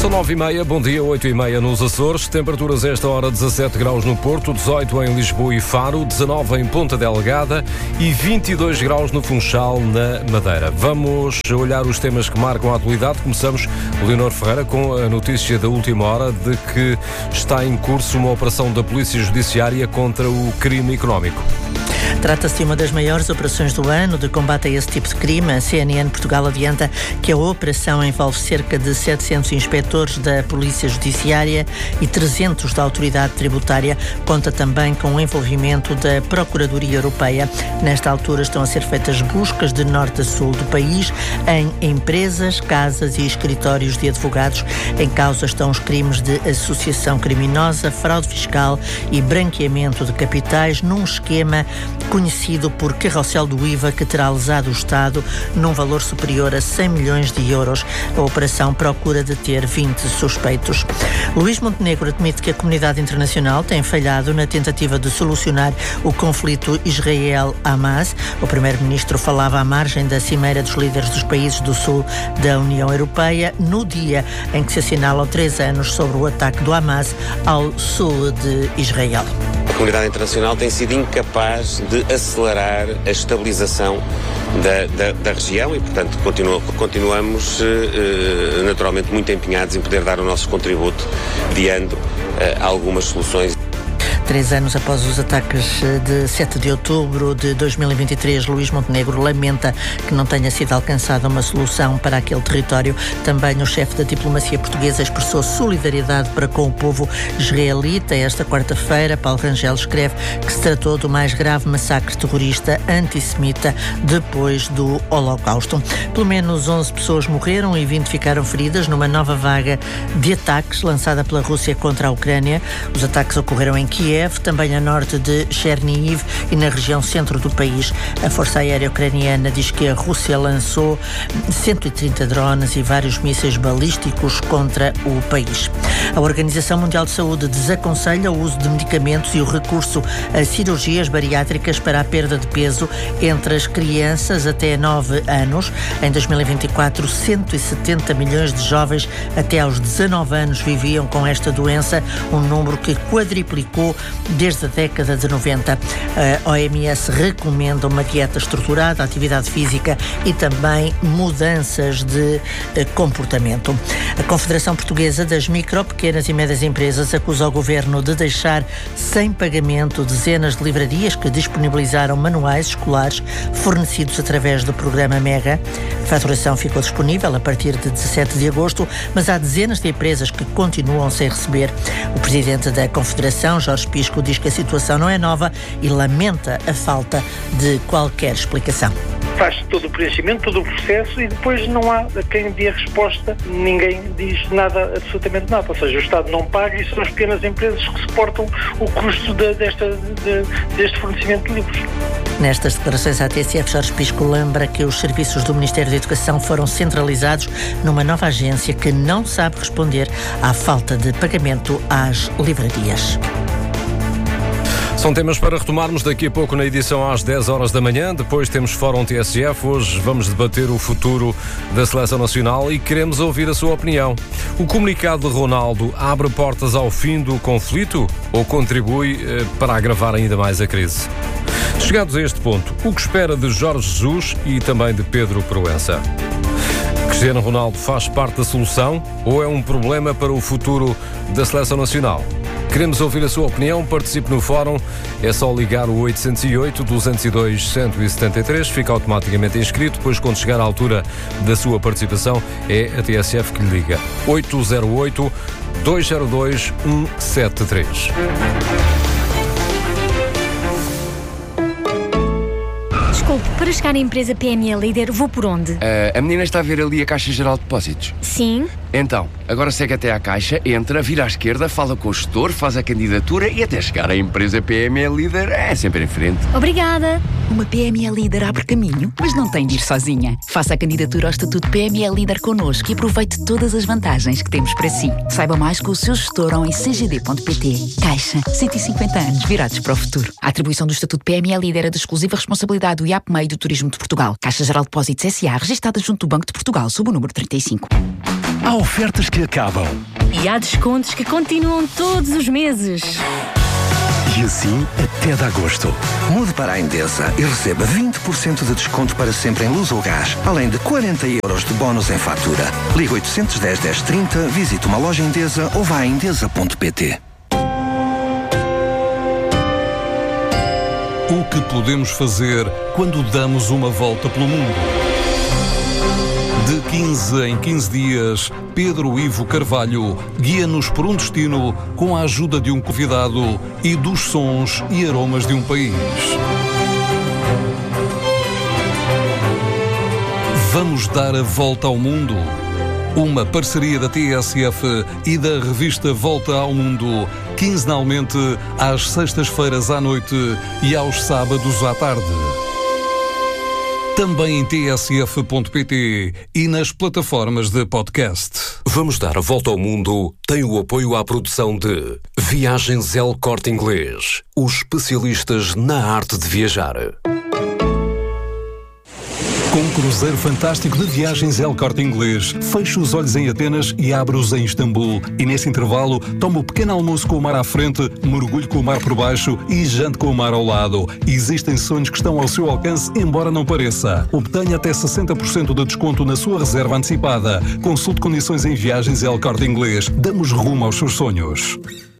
São 9h30, bom dia, 8h30 nos Açores. Temperaturas a esta hora 17 graus no Porto, 18 em Lisboa e Faro, 19 em Ponta Delgada e 22 graus no Funchal, na Madeira. Vamos olhar os temas que marcam a atualidade. Começamos, Leonor Ferreira, com a notícia da última hora de que está em curso uma operação da Polícia Judiciária contra o crime económico. Trata-se de uma das maiores operações do ano de combate a esse tipo de crime. A CNN Portugal adianta que a operação envolve cerca de 700 inspectores da Polícia Judiciária e 300 da Autoridade Tributária. Conta também com o envolvimento da Procuradoria Europeia. Nesta altura estão a ser feitas buscas de norte a sul do país em empresas, casas e escritórios de advogados. Em causa estão os crimes de associação criminosa, fraude fiscal e branqueamento de capitais num esquema conhecido por carrossel do IVA, que terá lesado o Estado num valor superior a 100 milhões de euros. A operação procura deter 20 suspeitos. Luís Montenegro admite que a comunidade internacional tem falhado na tentativa de solucionar o conflito Israel-Hamas. O primeiro-ministro falava à margem da cimeira dos líderes dos países do sul da União Europeia, no dia em que se assinalam 3 anos sobre o ataque do Hamas ao sul de Israel. A comunidade internacional tem sido incapaz de acelerar a estabilização da região e, portanto, continuamos naturalmente muito empenhados em poder dar o nosso contributo, adiando algumas soluções. 3 anos após os ataques de 7 de outubro de 2023, Luís Montenegro lamenta que não tenha sido alcançada uma solução para aquele território. Também o chefe da diplomacia portuguesa expressou solidariedade para com o povo israelita. Esta quarta-feira, Paulo Rangel escreve que se tratou do mais grave massacre terrorista antissemita depois do Holocausto. Pelo menos 11 pessoas morreram e 20 ficaram feridas numa nova vaga de ataques lançada pela Rússia contra a Ucrânia. Os ataques ocorreram em Kiev, também a norte de Chernihiv e na região centro do país. A Força Aérea Ucraniana diz que a Rússia lançou 130 drones e vários mísseis balísticos contra o país. A Organização Mundial de Saúde desaconselha o uso de medicamentos e o recurso a cirurgias bariátricas para a perda de peso entre as crianças até 9 anos. Em 2024, 170 milhões de jovens até aos 19 anos viviam com esta doença, um número que quadriplicou desde a década de 90. A OMS recomenda uma dieta estruturada, atividade física e também mudanças de comportamento. A Confederação Portuguesa das Micro, Pequenas e Médias Empresas acusa o Governo de deixar sem pagamento dezenas de livrarias que disponibilizaram manuais escolares fornecidos através do programa MEGA. A faturação ficou disponível a partir de 17 de agosto, mas há dezenas de empresas que continuam sem receber. O presidente da Confederação, Jorge Pisco, diz que a situação não é nova e lamenta a falta de qualquer explicação. Faz-se todo o preenchimento, todo o processo e depois não há quem dê a resposta, ninguém diz nada, absolutamente nada. Ou seja, o Estado não paga e são as pequenas empresas que suportam o custo deste fornecimento de livros. Nestas declarações à TSF, Jorge Pisco lembra que os serviços do Ministério da Educação foram centralizados numa nova agência que não sabe responder à falta de pagamento às livrarias. São temas para retomarmos daqui a pouco na edição às 10 horas da manhã. Depois temos Fórum TSF. Hoje vamos debater o futuro da Seleção Nacional e queremos ouvir a sua opinião. O comunicado de Ronaldo abre portas ao fim do conflito ou contribui para agravar ainda mais a crise? Chegados a este ponto, o que espera de Jorge Jesus e também de Pedro Proença? Cristiano Ronaldo faz parte da solução ou é um problema para o futuro da Seleção Nacional? Queremos ouvir a sua opinião, participe no fórum, é só ligar o 808-202-173, fica automaticamente inscrito, depois quando chegar à altura da sua participação é a TSF que lhe liga. 808-202-173. Desculpe, para chegar à empresa PME Líder, vou por onde? A menina está a ver ali a Caixa Geral de Depósitos. Sim. Então, agora segue até à Caixa, entra, vira à esquerda, fala com o gestor, faz a candidatura e até chegar à empresa PME Líder é sempre em frente. Obrigada. Uma PME Líder abre caminho, mas não tem de ir sozinha. Faça a candidatura ao Estatuto PME Líder connosco e aproveite todas as vantagens que temos para si. Saiba mais com o seu gestor ou em cgd.pt. Caixa, 150 anos virados para o futuro. A atribuição do Estatuto PME Líder é de exclusiva responsabilidade do IAPMEI do Turismo de Portugal. Caixa Geral de Depósitos S.A. registada junto do Banco de Portugal sob o número 35. Há ofertas que acabam. E há descontos que continuam todos os meses. E assim até de agosto. Mude para a Endesa e receba 20% de desconto para sempre em luz ou gás, além de 40 euros de bónus em fatura. Ligue 810 1030, visite uma loja Endesa ou vá a endesa.pt. O que podemos fazer quando damos uma volta pelo mundo? De 15 em 15 dias, Pedro Ivo Carvalho guia-nos por um destino com a ajuda de um convidado e dos sons e aromas de um país. Vamos dar a volta ao mundo. Uma parceria da TSF e da revista Volta ao Mundo, quinzenalmente às sextas-feiras à noite e aos sábados à tarde. Também em tsf.pt e nas plataformas de podcast. Vamos dar a volta ao mundo tem o apoio à produção de Viagens El Corte Inglês, os especialistas na arte de viajar. Com um cruzeiro fantástico de Viagens El Corte Inglês, feche os olhos em Atenas e abre-os em Istambul. E nesse intervalo, toma o pequeno almoço com o mar à frente, mergulhe com o mar por baixo e jante com o mar ao lado. Existem sonhos que estão ao seu alcance, embora não pareça. Obtenha até 60% de desconto na sua reserva antecipada. Consulte condições em Viagens El Corte Inglês. Damos rumo aos seus sonhos.